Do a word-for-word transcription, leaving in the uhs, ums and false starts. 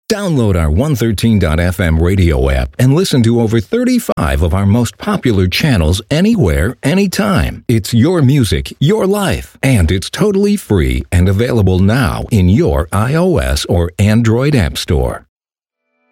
Download our one thirteen dot f m radio app and listen to over thirty-five of our most popular channels anywhere, anytime. It's your music, your life, and it's totally free and available now in your iOS or Android app store.